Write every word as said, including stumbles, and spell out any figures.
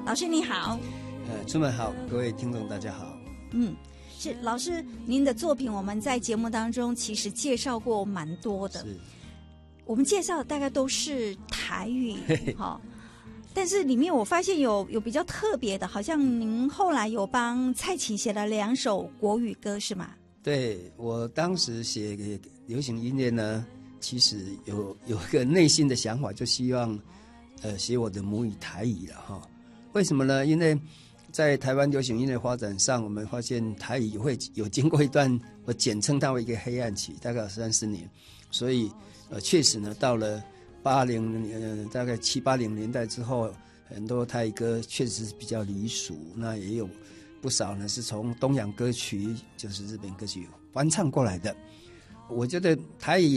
老师你好。 呃，出门好，各位听众大家好。 嗯，是老师，您的作品我们在节目当中其实介绍过蛮多的， 是我们介绍大概都是台语，好、但是里面我发现有有比较特别的，好像您后来有帮蔡琴写了两首国语歌，是吗？ 对，我当时写给流行音乐呢，其实有有一个内心的想法，就希望呃写我的母语台语了哈。为什么呢？因为在台湾流行音乐发展上，我们发现台语会有经过一段，我简称它为一个黑暗期，大概有三十年，所以呃确实呢，到了八零呃大概七八零年代之后，很多台语歌确实是比较离俗，那也有不少呢是从东洋歌曲，就是日本歌曲翻唱过来的。我觉得台语